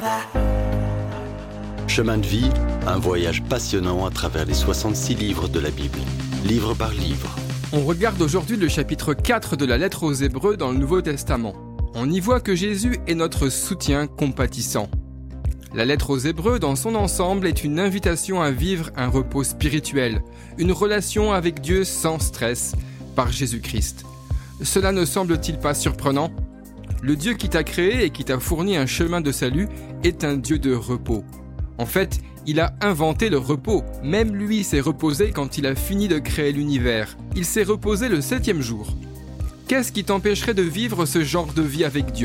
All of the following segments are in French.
Chemin de vie, un voyage passionnant à travers les 66 livres de la Bible, livre par livre. On regarde aujourd'hui le chapitre 4 de la lettre aux Hébreux dans le Nouveau Testament. On y voit que Jésus est notre soutien compatissant. La lettre aux Hébreux dans son ensemble est une invitation à vivre un repos spirituel, une relation avec Dieu sans stress, par Jésus-Christ. Cela ne semble-t-il pas surprenant ? Le Dieu qui t'a créé et qui t'a fourni un chemin de salut est un Dieu de repos. En fait, il a inventé le repos. Même lui s'est reposé quand il a fini de créer l'univers. Il s'est reposé le 7e jour. Qu'est-ce qui t'empêcherait de vivre ce genre de vie avec Dieu ?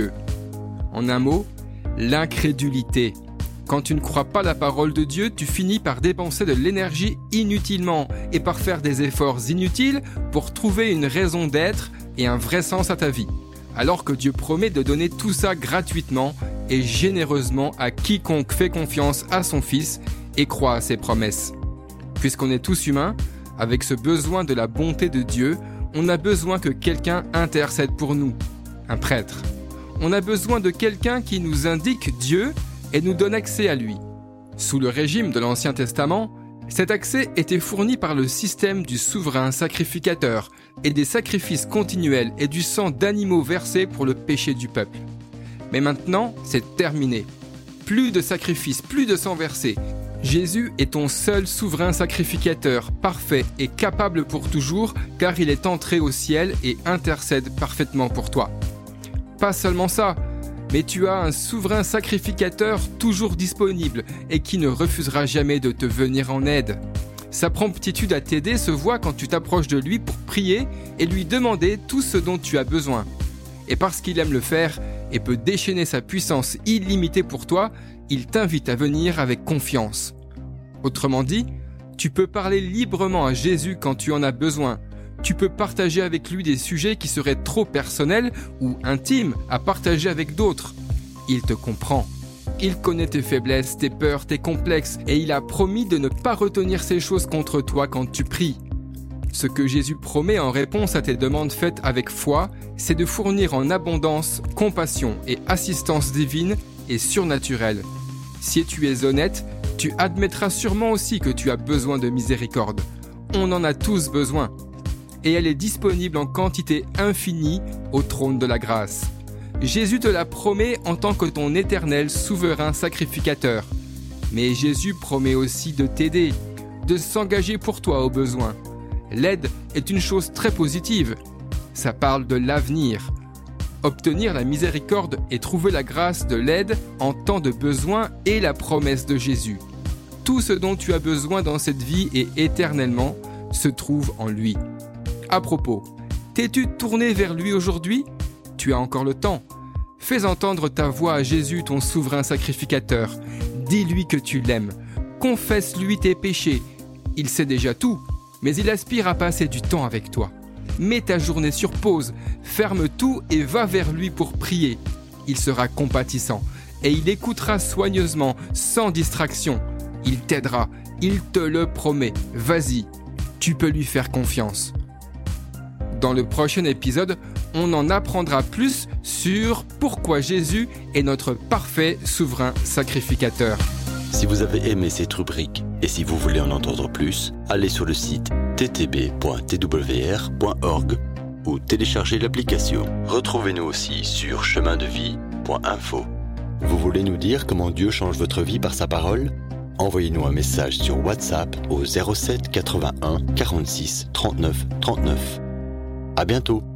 En un mot, l'incrédulité. Quand tu ne crois pas la parole de Dieu, tu finis par dépenser de l'énergie inutilement et par faire des efforts inutiles pour trouver une raison d'être et un vrai sens à ta vie. Alors que Dieu promet de donner tout ça gratuitement et généreusement à quiconque fait confiance à son Fils et croit à ses promesses. Puisqu'on est tous humains, avec ce besoin de la bonté de Dieu, on a besoin que quelqu'un intercède pour nous, un prêtre. On a besoin de quelqu'un qui nous indique Dieu et nous donne accès à lui. Sous le régime de l'Ancien Testament, cet accès était fourni par le système du souverain sacrificateur et des sacrifices continuels et du sang d'animaux versés pour le péché du peuple. Mais maintenant, c'est terminé. Plus de sacrifices, plus de sang versé. Jésus est ton seul souverain sacrificateur, parfait et capable pour toujours, car il est entré au ciel et intercède parfaitement pour toi. Pas seulement ça, mais tu as un souverain sacrificateur toujours disponible et qui ne refusera jamais de te venir en aide. Sa promptitude à t'aider se voit quand tu t'approches de lui pour prier et lui demander tout ce dont tu as besoin. Et parce qu'il aime le faire et peut déchaîner sa puissance illimitée pour toi, il t'invite à venir avec confiance. Autrement dit, tu peux parler librement à Jésus quand tu en as besoin. Tu peux partager avec lui des sujets qui seraient trop personnels ou intimes à partager avec d'autres. Il te comprend. Il connaît tes faiblesses, tes peurs, tes complexes et il a promis de ne pas retenir ces choses contre toi quand tu pries. Ce que Jésus promet en réponse à tes demandes faites avec foi, c'est de fournir en abondance compassion et assistance divine et surnaturelle. Si tu es honnête, tu admettras sûrement aussi que tu as besoin de miséricorde. On en a tous besoin. Et elle est disponible en quantité infinie au trône de la grâce. Jésus te la promet en tant que ton éternel souverain sacrificateur. Mais Jésus promet aussi de t'aider, de s'engager pour toi au besoin. L'aide est une chose très positive. Ça parle de l'avenir. Obtenir la miséricorde et trouver la grâce de l'aide en temps de besoin est la promesse de Jésus. Tout ce dont tu as besoin dans cette vie et éternellement se trouve en lui. À propos, t'es-tu tourné vers lui aujourd'hui ? Tu as encore le temps. Fais entendre ta voix à Jésus, ton souverain sacrificateur. Dis-lui que tu l'aimes. Confesse-lui tes péchés. Il sait déjà tout, mais il aspire à passer du temps avec toi. Mets ta journée sur pause, ferme tout et va vers lui pour prier. Il sera compatissant et il écoutera soigneusement, sans distraction. Il t'aidera, il te le promet. Vas-y, tu peux lui faire confiance. Dans le prochain épisode, on en apprendra plus sur pourquoi Jésus est notre parfait souverain sacrificateur. Si vous avez aimé cette rubrique et si vous voulez en entendre plus, allez sur le site ttb.twr.org ou téléchargez l'application. Retrouvez-nous aussi sur chemindevie.info. Vous voulez nous dire comment Dieu change votre vie par sa parole ? Envoyez-nous un message sur WhatsApp au 07 81 46 39 39. À bientôt.